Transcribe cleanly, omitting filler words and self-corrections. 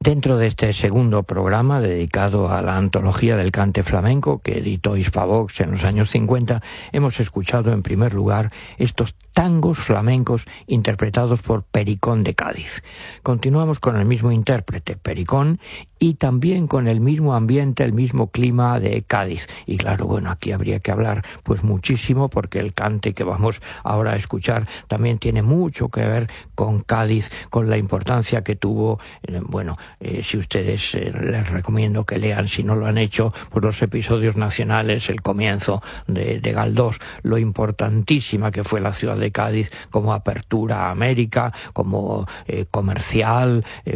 Dentro de este segundo programa dedicado a la antología del cante flamenco que editó Hispavox en los años 50, hemos escuchado en primer lugar estos tangos flamencos interpretados por Pericón de Cádiz. Continuamos con el mismo intérprete, Pericón, y también con el mismo ambiente, el mismo clima de Cádiz. Y claro, bueno, aquí habría que hablar pues muchísimo porque el cante que vamos ahora a escuchar también tiene mucho que ver con Cádiz, con la importancia que tuvo, si ustedes les recomiendo que lean, si no lo han hecho, pues los episodios nacionales, el comienzo de Galdós, lo importantísima que fue la ciudad de Cádiz como apertura a América, como comercial,